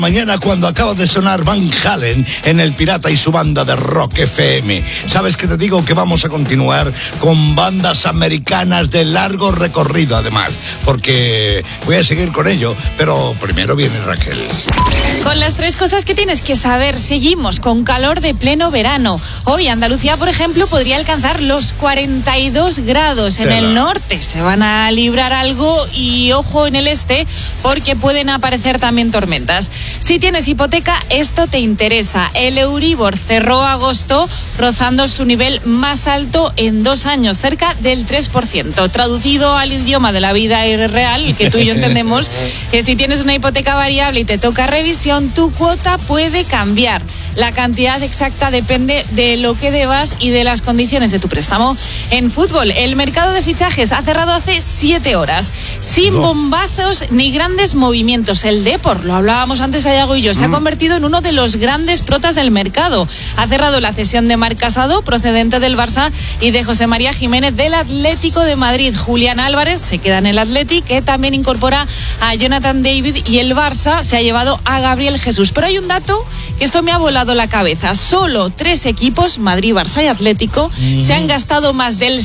Mañana cuando acaba de sonar Van Halen en El Pirata y su banda de Rock FM. ¿Sabes qué te digo? Que vamos a continuar con bandas americanas de largo recorrido además, porque voy a seguir con ello, pero primero viene Raquel. Con las 3 cosas que tienes que saber, seguimos con calor de pleno verano. Hoy Andalucía, por ejemplo, podría alcanzar los 42 grados. En el norte se van a librar algo y ojo en el este porque pueden aparecer también tormentas. Si tienes hipoteca, esto te interesa. El Euribor cerró agosto rozando su nivel más alto en 2 años, cerca del 3%. Traducido al idioma de la vida real, que tú y yo entendemos, que si tienes una hipoteca variable y te toca revisión, tu cuota puede cambiar. La cantidad exacta depende de lo que debas y de las condiciones de tu préstamo. En fútbol, el mercado de fichajes ha cerrado hace 7 horas, sin bombazos ni grandes movimientos. El Depor, lo hablábamos antes Ayago y yo, se ha convertido en uno de los grandes protas del mercado. Ha cerrado la cesión de Marc Casado, procedente del Barça, y de José María Jiménez del Atlético de Madrid. Julián Álvarez se queda en el Athletic, que también incorpora a Jonathan David, y el Barça se ha llevado a Gabriel Jesús. Pero hay un dato que esto me ha volado la cabeza. Solo 3 equipos, Madrid, Barça y Atlético, se han gastado más del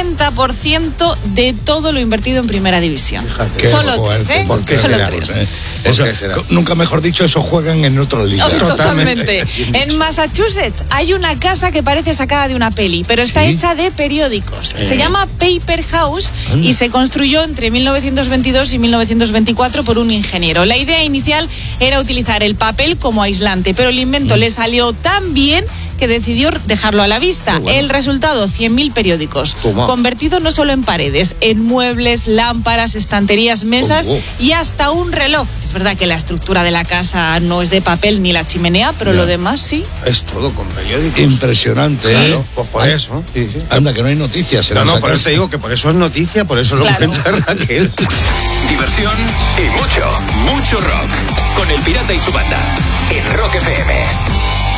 70% de todo lo invertido en primera división. Solo 3, ¿eh? ¿Por qué Solo será? 3. Eso, nunca mejor dicho, eso juegan en otra liga. Totalmente. En Massachusetts hay una casa que parece sacada de una peli, pero está hecha de periódicos. Se llama Paper House y se construyó entre 1922 y 1924 por un ingeniero. La idea inicial era utilizar el papel como aislante, pero el invento le salió tan bien que decidió dejarlo a la vista. Bueno. El resultado, 100.000 periódicos, convertidos no solo en paredes, en muebles, lámparas, estanterías, mesas y hasta un reloj. Es verdad que la estructura de la casa no es de papel ni la chimenea, pero lo demás sí. Es todo con periódicos. Impresionante. Claro, pues por eso. Sí. Anda, que no hay noticias. No, por eso te digo que por eso es noticia, por eso lo cuenta Raquel. Diversión y mucho rock. Con El Pirata y su banda en Rock FM.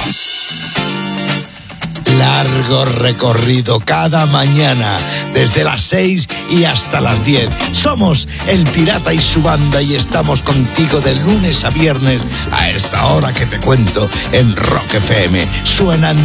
Largo recorrido cada mañana, desde las 6 y hasta las 10. Somos El Pirata y su banda y estamos contigo de lunes a viernes a esta hora que te cuento en Rock FM. Suenan